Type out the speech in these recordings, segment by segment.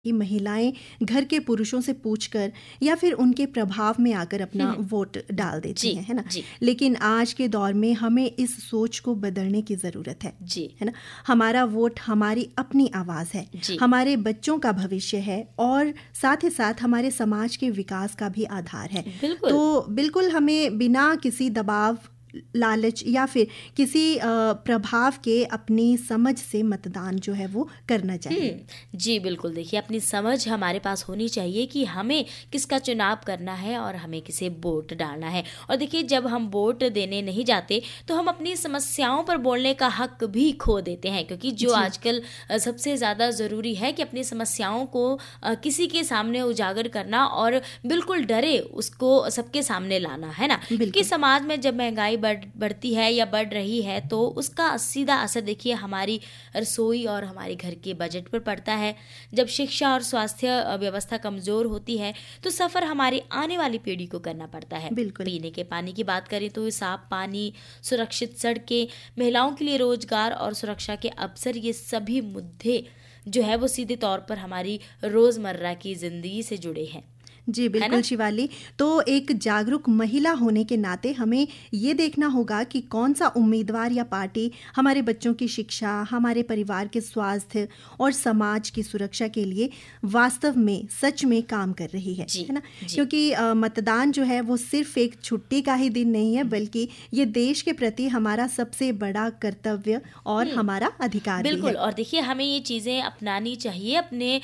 कि महिलाएं घर के पुरुषों से पूछकर या फिर उनके प्रभाव में आकर अपना वोट डाल देती हैं, है ना। लेकिन आज के दौर में हमें इस सोच को बदलने की ज़रूरत है ना। हमारा वोट हमारी अपनी आवाज़ है, हमारे बच्चों का भविष्य है और साथ ही साथ हमारे समाज के विकास का भी आधार है। तो बिल्कुल हमें बिना किसी दबाव, लालच या फिर किसी प्रभाव के अपनी समझ से मतदान जो है वो करना चाहिए। जी बिल्कुल, देखिए अपनी समझ हमारे पास होनी चाहिए कि हमें किसका चुनाव करना है और हमें किसे वोट डालना है। और देखिए जब हम वोट देने नहीं जाते तो हम अपनी समस्याओं पर बोलने का हक भी खो देते हैं, क्योंकि जो आजकल सबसे ज़्यादा ज़रूरी है कि अपनी समस्याओं को किसी के सामने उजागर करना और बिल्कुल डरे उसको सबके सामने लाना, है ना। क्योंकि समाज में जब महंगाई बढ़ती है या बढ़ रही है तो उसका सीधा असर देखिए हमारी रसोई और हमारे घर के बजट पर पड़ता है। जब शिक्षा और स्वास्थ्य व्यवस्था कमजोर होती है तो सफर हमारी आने वाली पीढ़ी को करना पड़ता है। पीने के पानी की बात करें तो साफ पानी, सुरक्षित सड़कें, महिलाओं के लिए रोजगार और सुरक्षा के अवसर, ये सभी मुद्दे जो है वो सीधे तौर पर हमारी रोजमर्रा की जिंदगी से जुड़े हैं। जी बिल्कुल शिवाली, तो एक जागरूक महिला होने के नाते हमें ये देखना होगा कि कौन सा उम्मीदवार या पार्टी हमारे बच्चों की शिक्षा, हमारे परिवार के स्वास्थ्य और समाज की सुरक्षा के लिए वास्तव में सच में काम कर रही है ना। क्योंकि मतदान जो है वो सिर्फ एक छुट्टी का ही दिन नहीं है, बल्कि ये देश के प्रति हमारा सबसे बड़ा कर्तव्य और हमारा अधिकार बिल्कुल भी है। और देखिए हमें ये चीज़ें अपनानी चाहिए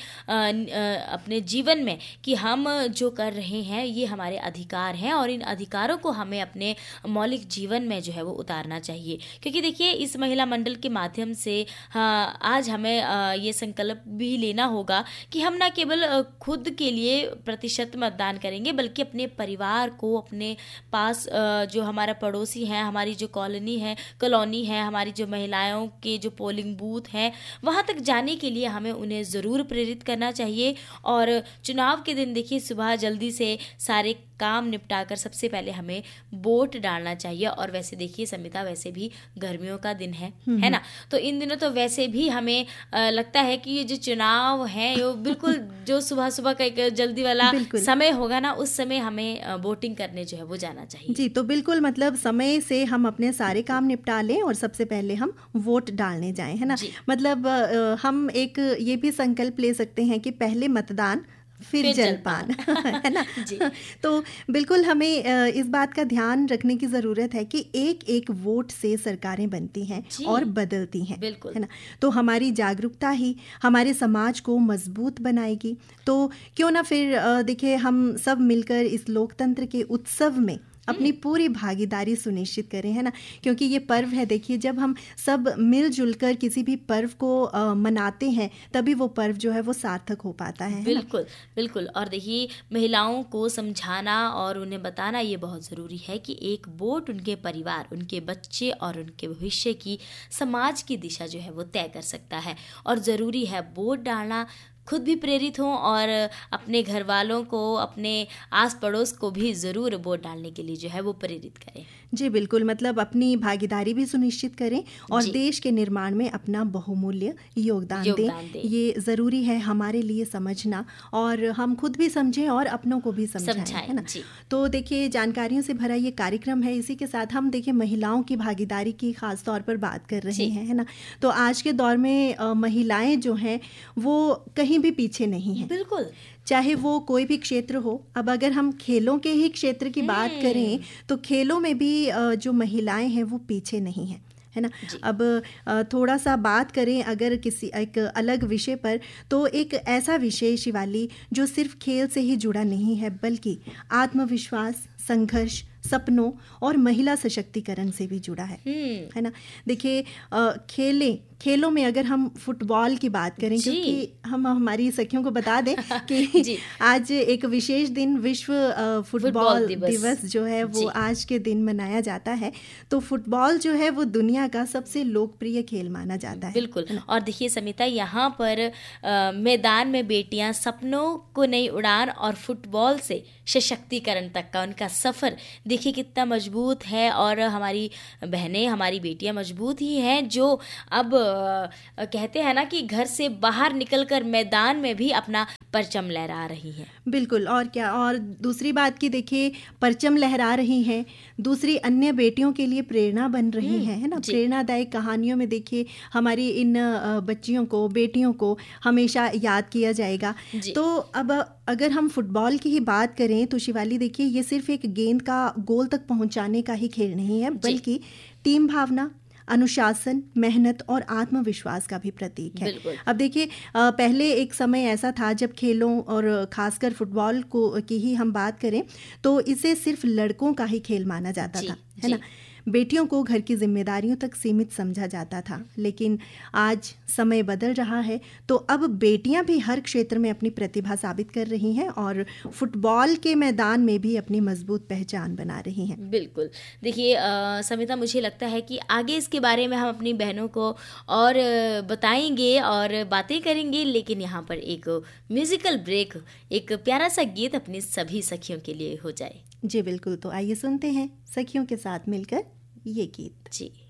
अपने जीवन में कि हम जो कर रहे हैं ये हमारे अधिकार हैं और इन अधिकारों को हमें अपने मौलिक जीवन में जो है वो उतारना चाहिए। क्योंकि देखिए इस महिला मंडल के माध्यम से आज हमें ये संकल्प भी लेना होगा कि हम ना केवल खुद के लिए प्रतिशत मतदान करेंगे, बल्कि अपने परिवार को, अपने पास जो हमारा पड़ोसी है, हमारी जो कॉलोनी है, हमारी जो महिलाओं के जो पोलिंग बूथ हैं वहाँ तक जाने के लिए हमें उन्हें ज़रूर प्रेरित करना चाहिए। और चुनाव के दिन देखिए सुबह जल्दी से सारे काम निपटाकर सबसे पहले हमें वोट डालना चाहिए। और वैसे देखिए समिता, वैसे भी गर्मियों का दिन है ना, तो इन दिनों तो वैसे भी हमें लगता है कि ये जो चुनाव है वो बिल्कुल जो सुबह सुबह का एक जल्दी वाला समय होगा ना, उस समय हमें वोटिंग करने जो है वो जाना चाहिए। जी तो बिल्कुल, मतलब समय से हम अपने सारे काम निपटा लें और सबसे पहले हम वोट डालने जाएं, है ना। मतलब हम एक ये भी संकल्प ले सकते हैं कि पहले मतदान फिर जलपान है ना। तो बिल्कुल हमें इस बात का ध्यान रखने की ज़रूरत है कि एक एक वोट से सरकारें बनती हैं और बदलती हैं, है ना। तो हमारी जागरूकता ही हमारे समाज को मजबूत बनाएगी। तो क्यों ना फिर देखिए हम सब मिलकर इस लोकतंत्र के उत्सव में अपनी पूरी भागीदारी सुनिश्चित करें, है ना। क्योंकि ये पर्व है, देखिए जब हम सब मिलजुल कर किसी भी पर्व को मनाते हैं तभी वो पर्व जो है वो सार्थक हो पाता है। बिल्कुल बिल्कुल। और देखिए महिलाओं को समझाना और उन्हें बताना ये बहुत ज़रूरी है कि एक वोट उनके परिवार, उनके बच्चे और उनके भविष्य की, समाज की दिशा जो है वो तय कर सकता है। और ज़रूरी है वोट डालना, खुद भी प्रेरित हों और अपने घर वालों को, अपने आस पड़ोस को भी ज़रूर वोट डालने के लिए जो है वो प्रेरित करें। जी बिल्कुल, मतलब अपनी भागीदारी भी सुनिश्चित करें और देश के निर्माण में अपना बहुमूल्य योगदान दें। ये ज़रूरी है हमारे लिए समझना, और हम खुद भी समझें और अपनों को भी समझाएं, है ना। तो देखिए जानकारियों से भरा ये कार्यक्रम है, इसी के साथ हम देखिए महिलाओं की भागीदारी की खास तौर पर बात कर रहे हैं, है ना। तो आज के दौर में महिलाएं जो हैं वो कहीं भी पीछे नहीं है, बिल्कुल, चाहे वो कोई भी क्षेत्र हो। अब अगर हम खेलों के ही क्षेत्र की बात करें तो खेलों में भी जो महिलाएं हैं वो पीछे नहीं हैं, है ना। अब थोड़ा सा बात करें अगर किसी एक अलग विषय पर, तो एक ऐसा विषय शिवाली जो सिर्फ खेल से ही जुड़ा नहीं है, बल्कि आत्मविश्वास, संघर्ष, सपनों और महिला सशक्तिकरण से भी जुड़ा है ना। देखिए खेलों में अगर हम फुटबॉल की बात करें, क्योंकि हम हमारी सखियों को बता दें कि आज एक विशेष दिन विश्व फुटबॉल दिवस जो है वो आज के दिन मनाया जाता है। तो फुटबॉल जो है वो दुनिया का सबसे लोकप्रिय खेल माना जाता है। बिल्कुल। और देखिए समिता, यहाँ पर मैदान में बेटियां सपनों को नई उड़ान और फुटबॉल से सशक्तिकरण तक का उनका सफ़र देखिए कितना मजबूत है। और हमारी बहनें, हमारी बेटियां मजबूत ही हैं जो अब कहते हैं ना कि घर से बाहर निकलकर मैदान में भी अपना परचम लहरा रही हैं। बिल्कुल, और क्या। और दूसरी बात कि देखिए, परचम लहरा रही हैं, दूसरी अन्य बेटियों के लिए प्रेरणा बन रही हैं, है ना। प्रेरणादायक कहानियों में देखिए हमारी इन बच्चियों को, बेटियों को हमेशा याद किया जाएगा। तो अब अगर हम फुटबॉल की ही बात करें तो शिवाली देखिए, ये सिर्फ एक गेंद का गोल तक पहुंचाने का ही खेल नहीं है, बल्कि टीम भावना, अनुशासन, मेहनत और आत्मविश्वास का भी प्रतीक है। अब देखिए, पहले एक समय ऐसा था जब खेलों और खासकर फुटबॉल की ही हम बात करें तो इसे सिर्फ लड़कों का ही खेल माना जाता था, है ना। बेटियों को घर की जिम्मेदारियों तक सीमित समझा जाता था। लेकिन आज समय बदल रहा है, तो अब बेटियां भी हर क्षेत्र में अपनी प्रतिभा साबित कर रही हैं और फुटबॉल के मैदान में भी अपनी मजबूत पहचान बना रही हैं। बिल्कुल। देखिए समिता, मुझे लगता है कि आगे इसके बारे में हम अपनी बहनों को और बताएंगे और बातें करेंगे, लेकिन यहाँ पर एक म्यूजिकल ब्रेक, एक प्यारा सा गीत अपनी सभी सखियों के लिए हो जाए। जी बिल्कुल, तो आइए सुनते हैं सखियों के साथ मिलकर ये गीत। जी।